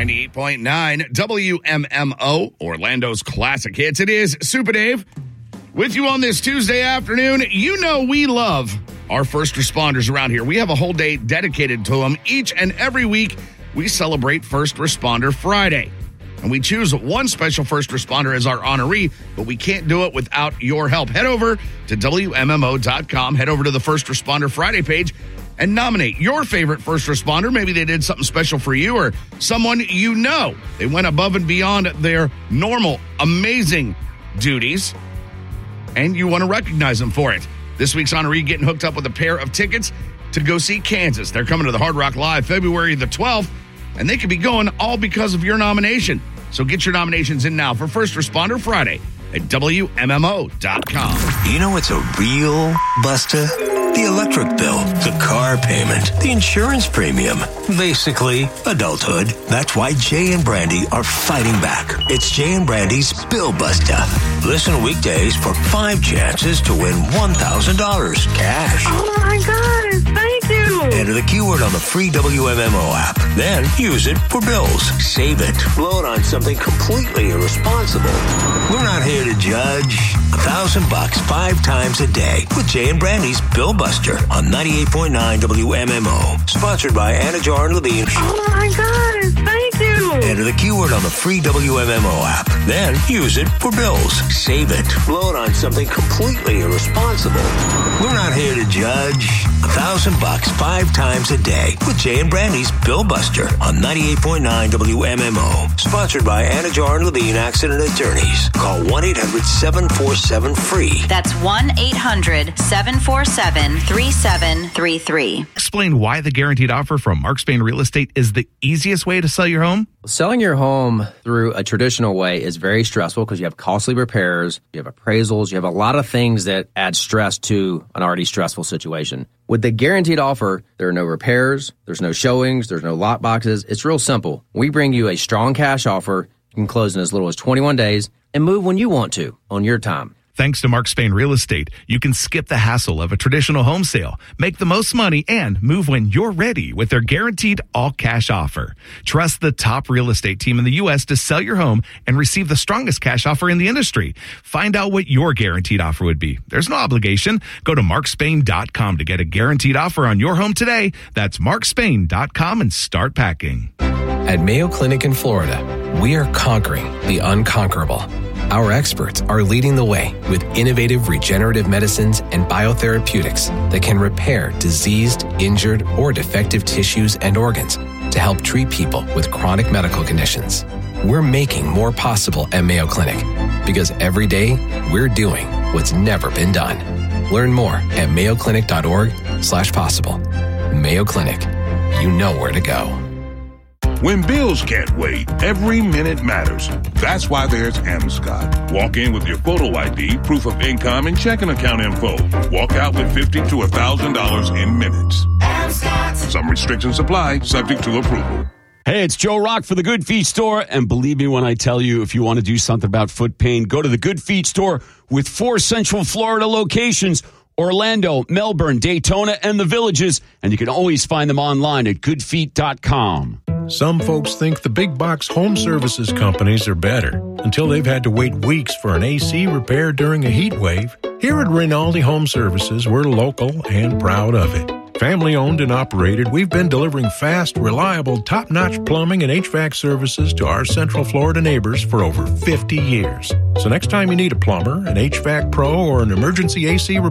98.9 WMMO, Orlando's classic hits. It is Super Dave with you on this Tuesday afternoon. You know we love our first responders around here. We have a whole day dedicated to them. Each and every week, we celebrate First Responder Friday. And we choose one special first responder as our honoree, but we can't do it without your help. Head over to WMMO.com, head over to the First Responder Friday page, and nominate your favorite first responder. Maybe they did something special for you or someone you know. They went above and beyond their normal, amazing duties, and you want to recognize them for it. This week's honoree getting hooked up with a pair of tickets to go see Kansas. They're coming to the Hard Rock Live February the 12th, and they could be going all because of your nomination. So get your nominations in now for First Responder Friday at WMMO.com. You know what's a real buster? The electric bill, the car payment, the insurance premium. Basically, adulthood. That's why Jay and Brandy are fighting back. It's Jay and Brandy's Bill Buster. Listen weekdays for 5 chances to win $1,000 cash. Oh my gosh, thank you. Enter the keyword on the free WMMO app. Then use it for bills. Save it. Blow it on something completely irresponsible. We're not here to judge. $1,000 5 times a day with Jay and Brandy's Bill Buster on 98.9 WMMO. Sponsored by Anajar and Levine. Oh my gosh, thank you. Enter the keyword on the free WMMO app. Then use it for bills. Save it. Blow it on something completely irresponsible. We're not here to judge. $1,000 5 times a day with Jay and Brandy's Bill Buster on 98.9 WMMO. Sponsored by Anajar and Levine Accident Attorneys. Call 1-800-747-FREE. That's 1-800-747-3733. Explain why the guaranteed offer from Mark Spain Real Estate is the easiest way to sell your home. Selling your home through a traditional way is very stressful because you have costly repairs, you have appraisals, you have a lot of things that add stress to an already stressful situation. With the guaranteed offer, there are no repairs, there's no showings, there's no lock boxes. It's real simple. We bring you a strong cash offer. You can close in as little as 21 days and move when you want to on your time. Thanks to Mark Spain Real Estate, you can skip the hassle of a traditional home sale, make the most money, and move when you're ready with their guaranteed all-cash offer. Trust the top real estate team in the U.S. to sell your home and receive the strongest cash offer in the industry. Find out what your guaranteed offer would be. There's no obligation. Go to markspain.com to get a guaranteed offer on your home today. That's markspain.com and start packing. At Mayo Clinic in Florida, we are conquering the unconquerable. Our experts are leading the way with innovative regenerative medicines and biotherapeutics that can repair diseased, injured, or defective tissues and organs to help treat people with chronic medical conditions. We're making more possible at Mayo Clinic because every day we're doing what's never been done. Learn more at mayoclinic.org/possible. Mayo Clinic, you know where to go. When bills can't wait, every minute matters. That's why there's Amscot. Walk in with your photo ID, proof of income, and checking account info. Walk out with $50 to $1,000 in minutes. Amscot. Some restrictions apply, subject to approval. Hey, it's Joe Rock for the Good Feet Store. And believe me when I tell you, if you want to do something about foot pain, go to the Good Feet Store with 4 Central Florida locations. Orlando, Melbourne, Daytona, and the Villages. And you can always find them online at goodfeet.com. Some folks think the big box home services companies are better until they've had to wait weeks for an AC repair during a heat wave. Here at Rinaldi Home Services, we're local and proud of it. Family owned and operated, we've been delivering fast, reliable, top-notch plumbing and HVAC services to our Central Florida neighbors for over 50 years. So next time you need a plumber, an HVAC pro, or an emergency AC repair,